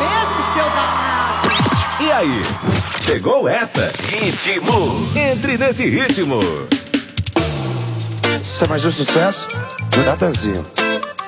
mesmo, seu danado. E aí, chegou essa? Ritmo. Entre nesse ritmo. Isso é mais um sucesso do Natanzinho.